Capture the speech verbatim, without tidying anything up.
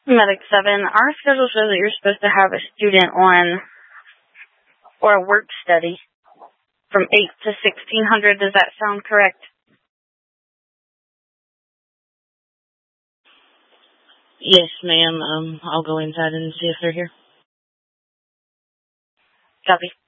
Medic seven, our schedule shows that you're supposed to have a student on, or a work study, from eight to sixteen hundred. Does that sound correct? Yes, ma'am. Um, I'll go inside and see if they're here. Copy.